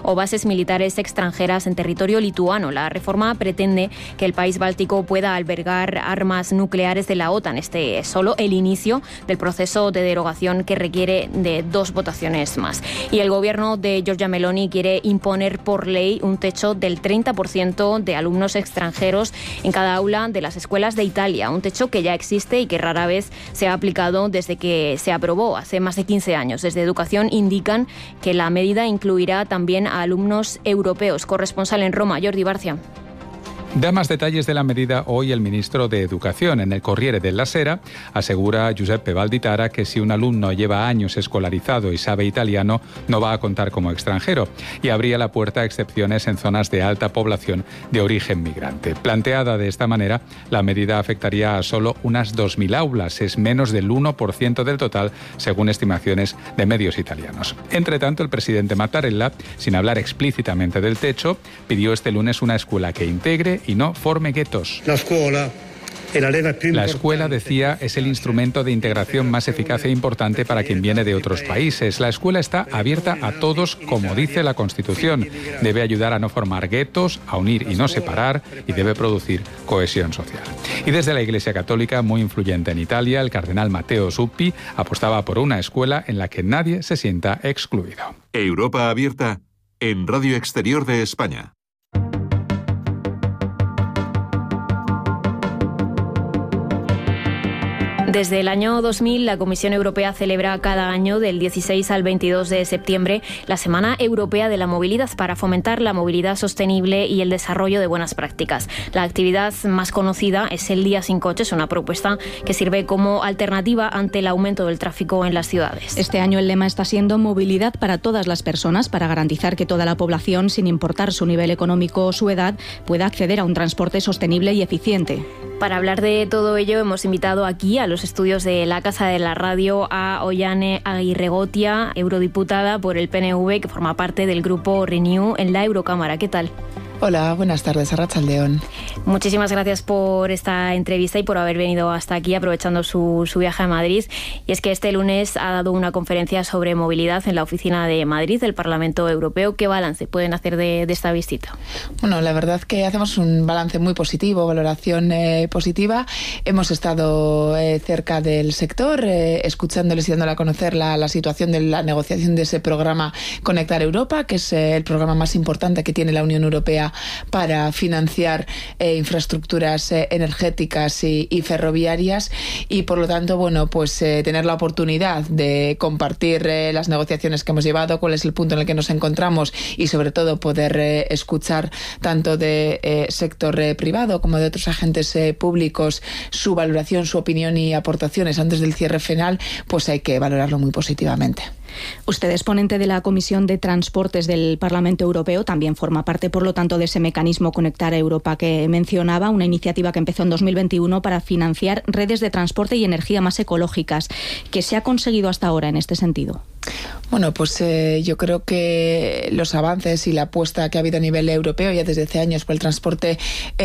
o bases militares extranjeras en territorio lituano. La reforma pretende que el país báltico pueda albergar armas nucleares de la OTAN. Este es solo el inicio del proceso de derogación que requiere de 2 votaciones más. Y el gobierno de Giorgia Meloni quiere imponer por ley un techo del 30% de alumnos extranjeros en cada aula de las escuelas de Italia, un techo que ya existe y que rara vez se ha aplicado desde que se aprobó hace más de 15 años. Desde Educación indican que la medida incluirá también a alumnos europeos. Corresponsal en Roma, Jordi Barcia. Da más detalles de la medida hoy el ministro de Educación. En el Corriere della Sera asegura Giuseppe Valditara que si un alumno lleva años escolarizado y sabe italiano, no va a contar como extranjero, y abría la puerta a excepciones en zonas de alta población de origen migrante. Planteada de esta manera, la medida afectaría a solo unas 2.000 aulas, es menos del 1% del total, según estimaciones de medios italianos. Entre tanto, el presidente Mattarella, sin hablar explícitamente del techo, pidió este lunes una escuela que integre y no forme guetos. La escuela, decía, es el instrumento de integración más eficaz e importante para quien viene de otros países. La escuela está abierta a todos, como dice la Constitución. Debe ayudar a no formar guetos, a unir y no separar, y debe producir cohesión social. Y desde la Iglesia Católica, muy influyente en Italia, el cardenal Matteo Zuppi apostaba por una escuela en la que nadie se sienta excluido. Europa Abierta en Radio Exterior de España. Desde el año 2000, la Comisión Europea celebra cada año, del 16 al 22 de septiembre, la Semana Europea de la Movilidad para fomentar la movilidad sostenible y el desarrollo de buenas prácticas. La actividad más conocida es el Día sin Coches, una propuesta que sirve como alternativa ante el aumento del tráfico en las ciudades. Este año el lema está siendo movilidad para todas las personas, para garantizar que toda la población, sin importar su nivel económico o su edad, pueda acceder a un transporte sostenible y eficiente. Para hablar de todo ello hemos invitado aquí a los estudios de la Casa de la Radio a Ollane Aguirregotia, eurodiputada por el PNV, que forma parte del grupo Renew en la Eurocámara. ¿Qué tal? Hola, buenas tardes, Arratsaldeon. Muchísimas gracias por esta entrevista y por haber venido hasta aquí aprovechando su viaje a Madrid. Y es que este lunes ha dado una conferencia sobre movilidad en la oficina de Madrid del Parlamento Europeo. ¿Qué balance pueden hacer de esta visita? Bueno, la verdad que hacemos un balance muy positivo, valoración positiva. Hemos estado cerca del sector, escuchándoles y dándole a conocer la situación de la negociación de ese programa Conectar Europa, que es el programa más importante que tiene la Unión Europea para financiar infraestructuras energéticas y ferroviarias, y por lo tanto, bueno, pues tener la oportunidad de compartir las negociaciones que hemos llevado, cuál es el punto en el que nos encontramos, y sobre todo poder escuchar tanto de sector privado como de otros agentes públicos su valoración, su opinión y aportaciones antes del cierre final, pues hay que valorarlo muy positivamente. Usted es ponente de la Comisión de Transportes del Parlamento Europeo, también forma parte, por lo tanto, de ese mecanismo Conectar Europa que mencionaba, una iniciativa que empezó en 2021 para financiar redes de transporte y energía más ecológicas. ¿Qué se ha conseguido hasta ahora en este sentido? Bueno, pues yo creo que los avances y la apuesta que ha habido a nivel europeo ya desde hace años por el transporte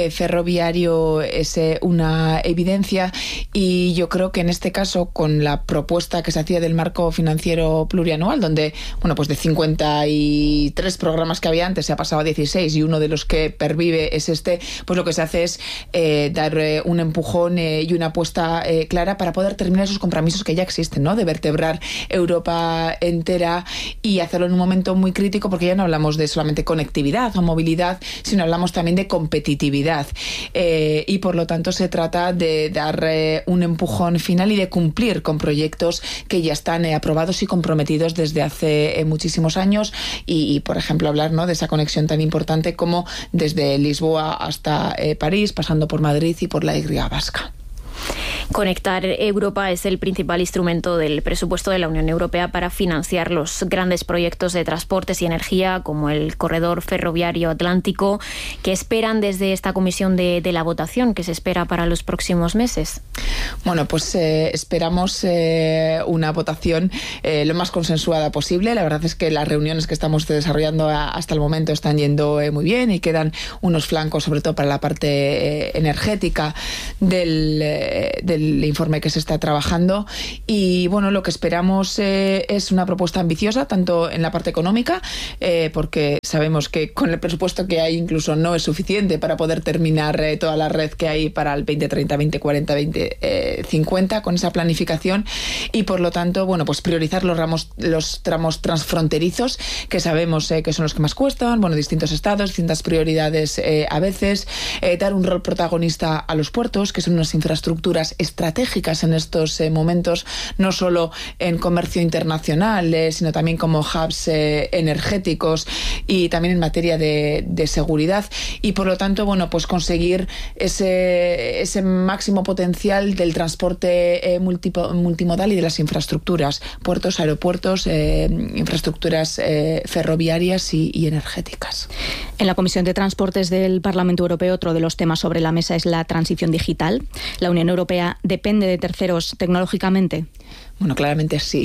ferroviario es una evidencia, y yo creo que en este caso, con la propuesta que se hacía del marco financiero plurianual, donde, bueno, pues de 53 programas que había antes se ha pasado a 16, y uno de los que pervive es este, pues lo que se hace es dar un empujón y una apuesta clara para poder terminar esos compromisos que ya existen, ¿no? De vertebrar Europa entera y hacerlo en un momento muy crítico, porque ya no hablamos de solamente conectividad o movilidad, sino hablamos también de competitividad, y por lo tanto se trata de dar un empujón final y de cumplir con proyectos que ya están aprobados y comprometidos desde hace muchísimos años, y por ejemplo hablar, ¿no?, de esa conexión tan importante como desde Lisboa hasta París, pasando por Madrid y por la Y vasca. Conectar Europa es el principal instrumento del presupuesto de la Unión Europea para financiar los grandes proyectos de transportes y energía, como el corredor ferroviario atlántico. ¿Qué esperan desde esta comisión de la votación que se espera para los próximos meses? Bueno, pues esperamos una votación lo más consensuada posible. La verdad es que las reuniones que estamos desarrollando hasta el momento están yendo muy bien, y quedan unos flancos, sobre todo para la parte energética del informe que se está trabajando. Y bueno, lo que esperamos es una propuesta ambiciosa, tanto en la parte económica, porque sabemos que con el presupuesto que hay incluso no es suficiente para poder terminar toda la red que hay para el 2030, 2040, 2050 con esa planificación, y por lo tanto, bueno, pues priorizar los tramos transfronterizos que sabemos que son los que más cuestan, bueno, distintos estados, distintas prioridades a veces, dar un rol protagonista a los puertos, que son unas infraestructuras estratégicas en estos momentos, no solo en comercio internacional, sino también como hubs energéticos y también en materia de seguridad, y por lo tanto, bueno, pues conseguir ese máximo potencial del transporte multimodal y de las infraestructuras, puertos, aeropuertos, infraestructuras ferroviarias y energéticas. En la Comisión de Transportes del Parlamento Europeo, otro de los temas sobre la mesa es la transición digital. ¿La Unión Europea depende de terceros tecnológicamente? Bueno, claramente sí.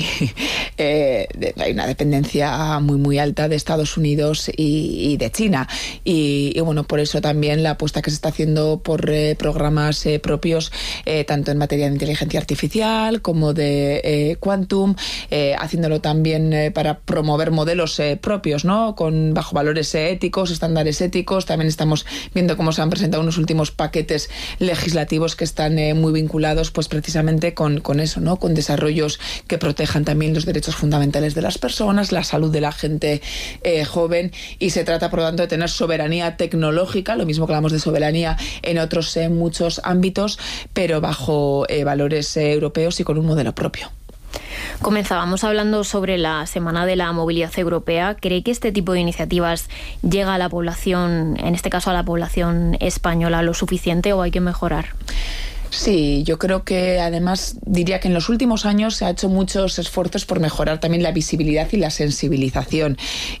Hay una dependencia muy, muy alta de Estados Unidos y de China. Y bueno, por eso también la apuesta que se está haciendo por programas propios, tanto en materia de inteligencia artificial como de quantum, haciéndolo también para promover modelos propios, ¿no? Bajo valores éticos, estándares éticos. También estamos viendo cómo se han presentado unos últimos paquetes legislativos que están muy vinculados, pues precisamente con eso, ¿no? Con desarrollos que protejan también los derechos fundamentales de las personas, la salud de la gente joven, y se trata, por lo tanto, de tener soberanía tecnológica, lo mismo que hablamos de soberanía en otros muchos ámbitos, pero bajo valores europeos y con un modelo propio. Comenzábamos hablando sobre la Semana de la Movilidad Europea. ¿Cree que este tipo de iniciativas llega a la población, en este caso a la población española, lo suficiente o hay que mejorar? Sí, yo creo que además diría que en los últimos años se ha hecho muchos esfuerzos por mejorar también la visibilidad y la sensibilización,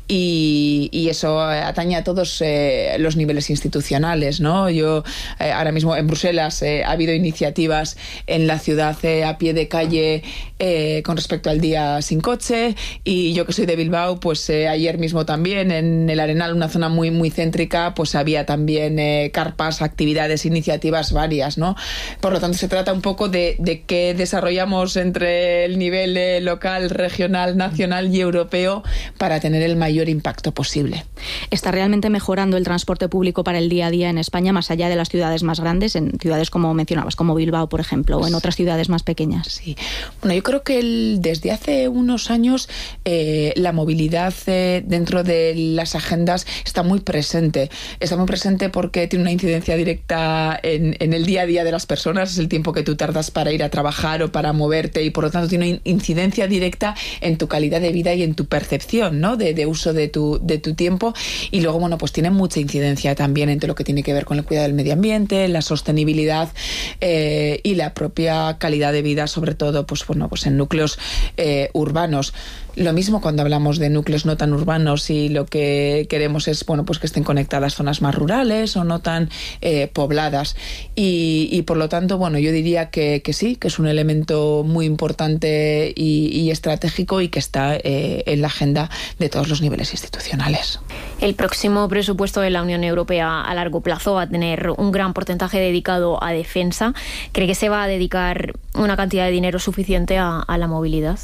y eso atañe a todos los niveles institucionales, ¿no? Yo ahora mismo en Bruselas ha habido iniciativas en la ciudad a pie de calle con respecto al día sin coche, y yo que soy de Bilbao, pues ayer mismo también en el Arenal, una zona muy, muy céntrica, pues había también carpas, actividades, iniciativas varias, ¿no? Por lo tanto, se trata un poco de qué desarrollamos entre el nivel local, regional, nacional y europeo para tener el mayor impacto posible. ¿Está realmente mejorando el transporte público para el día a día en España, más allá de las ciudades más grandes, en ciudades como mencionabas, como Bilbao, por ejemplo, o en otras ciudades más pequeñas? Sí. Bueno, yo creo que desde hace unos años la movilidad dentro de las agendas está muy presente. Está muy presente porque tiene una incidencia directa en el día a día de las personas. Es el tiempo que tú tardas para ir a trabajar o para moverte, y por lo tanto tiene una incidencia directa en tu calidad de vida y en tu percepción, ¿no? de uso de tu tiempo. Y luego, bueno, pues tiene mucha incidencia también en todo lo que tiene que ver con el cuidado del medio ambiente, la sostenibilidad y la propia calidad de vida, sobre todo pues en núcleos urbanos. Lo mismo cuando hablamos de núcleos no tan urbanos, y lo que queremos es, bueno, pues que estén conectadas zonas más rurales o no tan pobladas, y por lo tanto, bueno, yo diría que sí, que es un elemento muy importante y estratégico, y que está en la agenda de todos los niveles institucionales. El próximo presupuesto de la Unión Europea a largo plazo va a tener un gran porcentaje dedicado a defensa. ¿Cree que se va a dedicar una cantidad de dinero suficiente a la movilidad?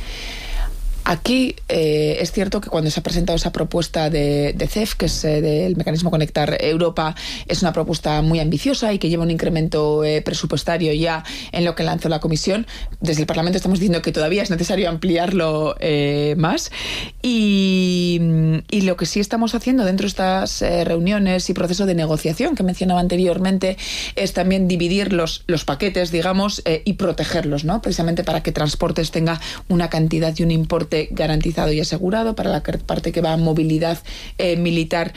Aquí es cierto que cuando se ha presentado esa propuesta de CEF, que es del Mecanismo Conectar Europa, es una propuesta muy ambiciosa y que lleva un incremento presupuestario ya en lo que lanzó la Comisión. Desde el Parlamento estamos diciendo que todavía es necesario ampliarlo más, y lo que sí estamos haciendo dentro de estas reuniones y proceso de negociación que mencionaba anteriormente es también dividir los paquetes, digamos, y protegerlos, ¿no? Precisamente para que Transportes tenga una cantidad y un importe garantizado y asegurado, para la parte que va a movilidad militar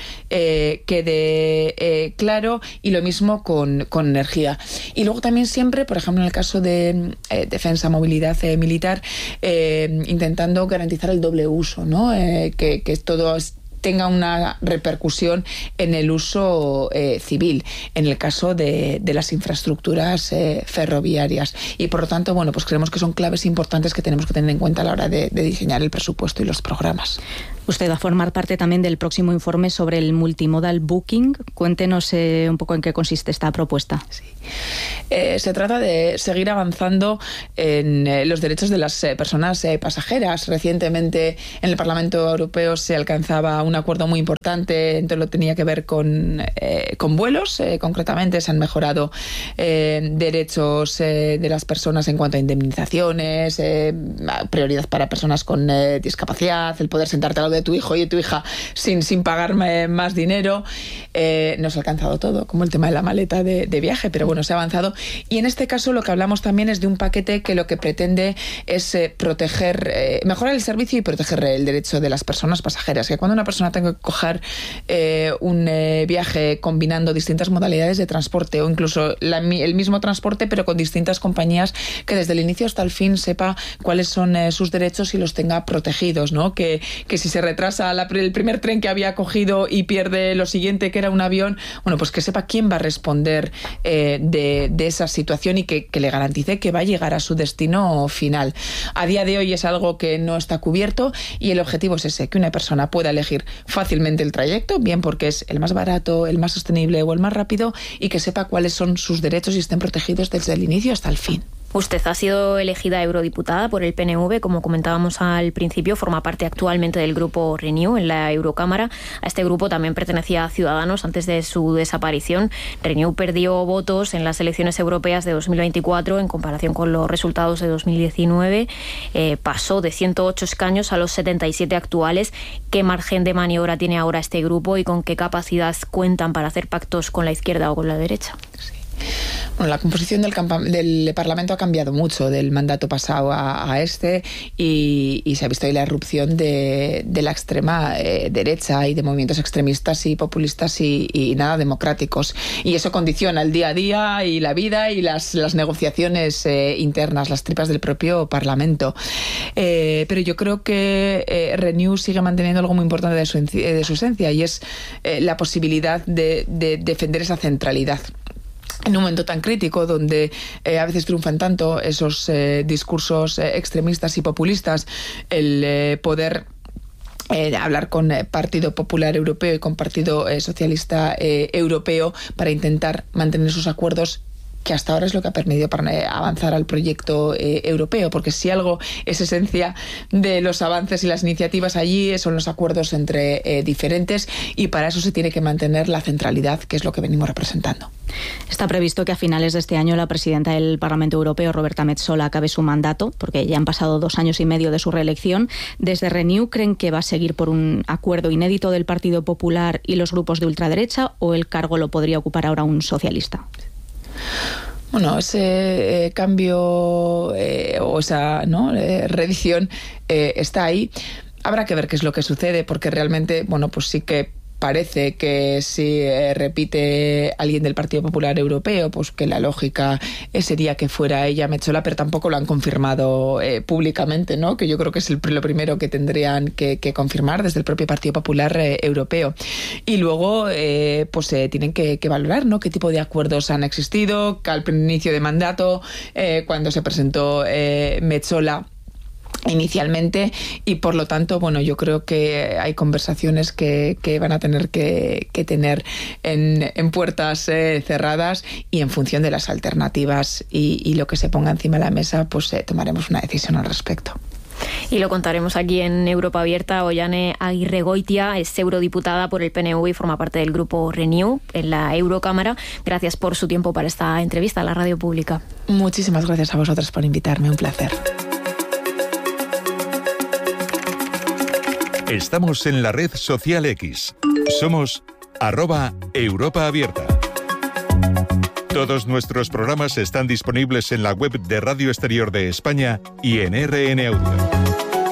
quede claro, y lo mismo con energía. Y luego también siempre, por ejemplo, en el caso de defensa, movilidad militar, intentando garantizar el doble uso, ¿no? Que todo tenga una repercusión en el uso civil, en el caso de las infraestructuras ferroviarias. Y por lo tanto, bueno, pues creemos que son claves importantes que tenemos que tener en cuenta a la hora de diseñar el presupuesto y los programas. Usted va a formar parte también del próximo informe sobre el multimodal booking. Cuéntenos un poco en qué consiste esta propuesta. Sí. Se trata de seguir avanzando en los derechos de las personas pasajeras. Recientemente en el Parlamento Europeo se alcanzaba un acuerdo muy importante en todo lo que tenía que ver con vuelos. Concretamente se han mejorado derechos de las personas en cuanto a indemnizaciones, prioridad para personas con discapacidad, el poder sentarte al lado de tu hijo y de tu hija sin pagar más dinero. No se ha alcanzado todo, como el tema de la maleta de viaje, pero bueno, se ha avanzado. Y en este caso lo que hablamos también es de un paquete que lo que pretende es proteger, mejorar el servicio y proteger el derecho de las personas pasajeras. Que cuando una persona tenga que coger un viaje combinando distintas modalidades de transporte o incluso el mismo transporte pero con distintas compañías, que desde el inicio hasta el fin sepa cuáles son sus derechos y los tenga protegidos, ¿no? Que si se retrasa el primer tren que había cogido y pierde lo siguiente, que era un avión, bueno, pues que sepa quién va a responder de esa situación y que le garantice que va a llegar a su destino final. A día de hoy es algo que no está cubierto y el objetivo es ese, que una persona pueda elegir fácilmente el trayecto, bien porque es el más barato, el más sostenible o el más rápido, y que sepa cuáles son sus derechos y estén protegidos desde el inicio hasta el fin. Usted ha sido elegida eurodiputada por el PNV, como comentábamos al principio, forma parte actualmente del grupo Renew en la Eurocámara. A este grupo también pertenecía Ciudadanos antes de su desaparición. Renew perdió votos en las elecciones europeas de 2024 en comparación con los resultados de 2019. Pasó de 108 escaños a los 77 actuales. ¿Qué margen de maniobra tiene ahora este grupo y con qué capacidad cuentan para hacer pactos con la izquierda o con la derecha? Sí. Bueno, la composición del Parlamento ha cambiado mucho del mandato pasado a este y se ha visto ahí la irrupción de la extrema derecha y de movimientos extremistas y populistas y nada democráticos. Y eso condiciona el día a día y la vida y las negociaciones internas, las tripas del propio Parlamento. Pero yo creo que Renew sigue manteniendo algo muy importante de su esencia y es la posibilidad de defender esa centralidad. En un momento tan crítico donde a veces triunfan tanto esos discursos extremistas y populistas, el poder hablar con Partido Popular Europeo y con Partido Socialista Europeo para intentar mantener esos acuerdos, que hasta ahora es lo que ha permitido para avanzar al proyecto europeo, porque si algo es esencia de los avances y las iniciativas allí son los acuerdos entre diferentes, y para eso se tiene que mantener la centralidad, que es lo que venimos representando. Está previsto que a finales de este año la presidenta del Parlamento Europeo, Roberta Metsola, acabe su mandato, porque ya han pasado 2 años y medio de su reelección. ¿Desde Renew creen que va a seguir por un acuerdo inédito del Partido Popular y los grupos de ultraderecha, o el cargo lo podría ocupar ahora un socialista? Bueno, ese cambio o esa reedición está ahí. Habrá que ver qué es lo que sucede, porque realmente, bueno, pues sí que parece que si repite alguien del Partido Popular Europeo, pues que la lógica sería que fuera ella, Metsola, pero tampoco lo han confirmado públicamente, ¿no? Que yo creo que es lo primero que tendrían que confirmar desde el propio Partido Popular Europeo. Y luego pues tienen que valorar, ¿no? Qué tipo de acuerdos han existido, que al inicio de mandato, cuando se presentó Metsola inicialmente, y por lo tanto, bueno, yo creo que hay conversaciones que van a tener que tener en puertas cerradas, y en función de las alternativas y lo que se ponga encima de la mesa, pues tomaremos una decisión al respecto. Y lo contaremos aquí en Europa Abierta. Ollane Aguirregoitia es eurodiputada por el PNV y forma parte del grupo Renew en la Eurocámara. Gracias por su tiempo para esta entrevista a la radio pública. Muchísimas gracias a vosotros por invitarme, un placer. Estamos en la red social X. Somos @EuropaAbierta. Todos nuestros programas están disponibles en la web de Radio Exterior de España y en RN Audio.